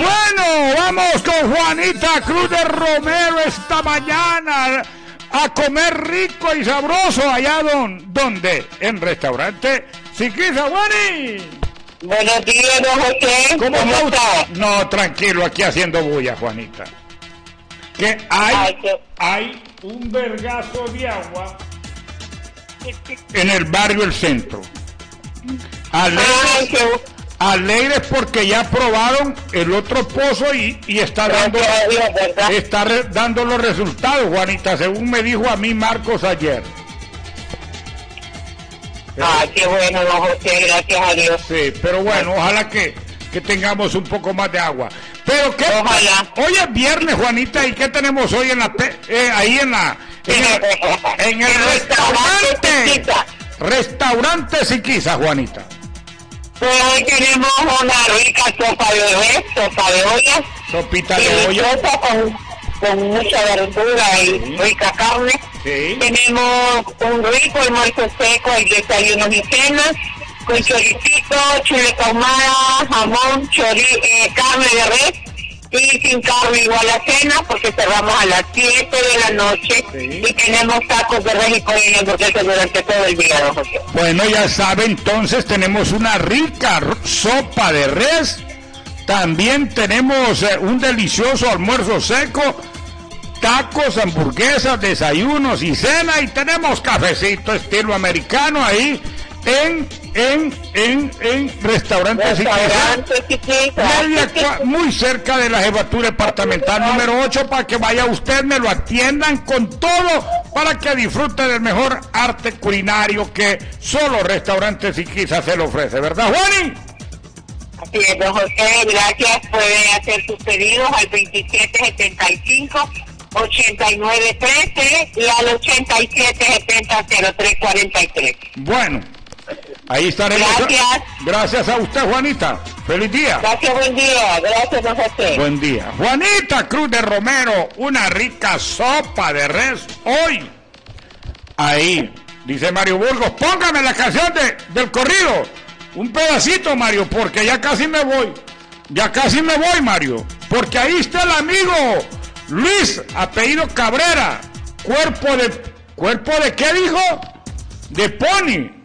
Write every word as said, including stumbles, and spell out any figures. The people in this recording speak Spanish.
Bueno, vamos con Juanita Cruz de Romero esta mañana a comer rico y sabroso allá don, donde, en restaurante Siquisa. Juani. Buenos días, don José. ¿Cómo, ¿Cómo está? está? No, tranquilo, aquí haciendo bulla, Juanita. Que hay, Ay, qué... hay un vergazo de agua en el barrio El Centro. Alegres, Ay, qué... alegres porque ya aprobaron el otro pozo y, y está dando, Dios, ¿verdad? está re, dando los resultados, Juanita, según me dijo a mí Marcos ayer. Ay, qué bueno, don José, gracias a Dios. Sí, pero bueno, ojalá que, que tengamos un poco más de agua. Pero qué, Ojalá. hoy es viernes, Juanita, ¿y qué tenemos hoy en la te, eh, ahí en la en el, en el restaurante? Restaurante Siquisa, Juanita. Pues hoy tenemos una rica sopa de res, sopa de olla. Sopita de olla. Deliciosa con, con mucha verdura y Sí. rica carne. Sí. Tenemos un rico almuerzo seco y desayunos y cenas, con choricito, chile ahumada, jamón, chori, eh, carne de res y sin carne igual a cena porque cerramos a las siete de la noche. Sí. Y tenemos tacos de res y pollo y hamburguesas durante todo el día, don José. Bueno, ya sabe, entonces tenemos una rica r- sopa de res. También tenemos eh, un delicioso almuerzo seco, tacos, hamburguesas, desayunos y cena. Y tenemos cafecito estilo americano ahí en, en, en, en Restaurante Siquisa. Restaurante Siquisa. Media cua- muy cerca de la jefatura departamental número ocho, para que vaya usted, me lo atiendan con todo, para que disfrute del mejor arte culinario que solo Restaurante Siquisa se le ofrece, ¿verdad, Juani? Así es, don José, gracias. Puede hacer sus pedidos al veintisiete setenta y cinco, ochenta y nueve trece y al ochenta y siete setenta cero tres cuarenta y tres. Bueno, ahí estaremos. Gracias. Gracias a usted, Juanita. Feliz día. Gracias, buen día. Gracias, don José. Buen día. Juanita Cruz de Romero, una rica sopa de res hoy. Ahí, dice Mario Burgos, póngame la canción de, del corrido. Un pedacito, Mario, porque ya casi me voy. Ya casi me voy, Mario. Porque ahí está el amigo Luis, apellido Cabrera. Cuerpo de... ¿Cuerpo de qué dijo? De pony.